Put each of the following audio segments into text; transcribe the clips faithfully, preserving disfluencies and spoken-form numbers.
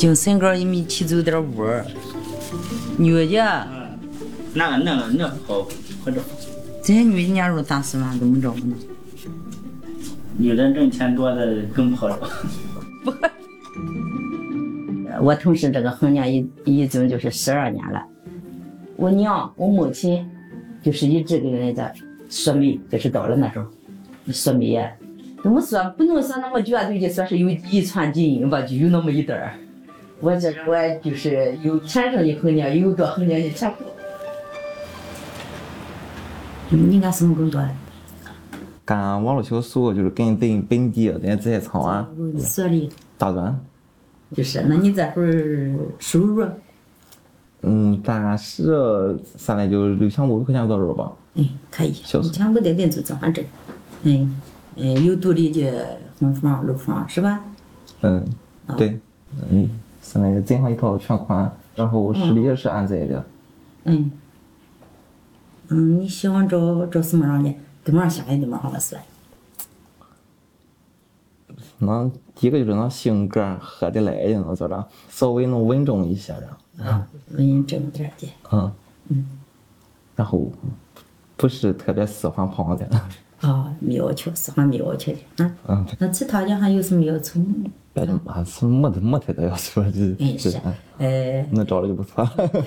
就身高一米七九点五，女的。 嗯，那个那个那好好找。 这些女的家如大四万怎么找呢？ 女人挣钱多的更不好找。 不，我同事这个婚年已已经就是十二年了。我娘，我母亲，就是一直给人家说媒，就是到了那时候，说媒呀，怎么说不能说那么绝对的说是有遗传基因吧，就有那么一点儿。我这我就是有天生的婚年，有个婚年的天赋。你应该什么更多？ 干网络小说就是跟本本地的这些草啊， 所里大专。 就是，那你这会儿收入？ 嗯，暂时现在就六千五百块钱左右吧。 嗯，可以。六千五得领住综合证。嗯嗯，有独立的婚房、楼房是吧？ 嗯，对，嗯，现在正好一套全款，然后实力也是安在的。 嗯。嗯，你希望找找什么样的？怎么样相应怎么样合适？ 那第一个就是那性格合得来的，那叫啥？稍微能稳重一些的。 啊，稳重点的。 嗯。 嗯。 然后不是特别喜欢胖的。 啊，没要求，喜欢没要求的啊。嗯。那其他的还有什么要求？ 别的嘛，是没得没太多要求，就嗯是。呃。 那找了就不错。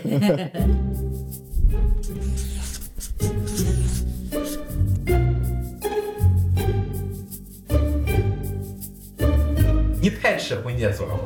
你排斥婚介所吗？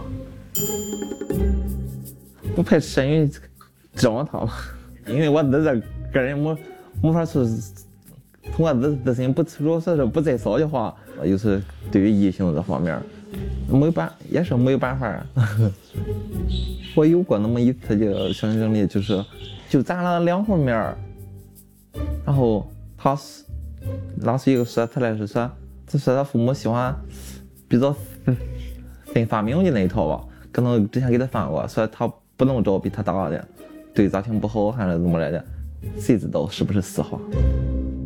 不排斥，因为指望他嘛。因为我自这个人没没法说，通过自自身不，如果说是不再骚的话，又是对于异性这方面，没有办也是没有办法。我有过那么一次的小经历，就是就咱俩两方面，然后他是当时一个说出来是说，他说他父母喜欢比较分发名的那一套吧，可能之前给他翻过，说他不能找比他大的，对家庭不好还是怎么来的，谁知道是不是实话？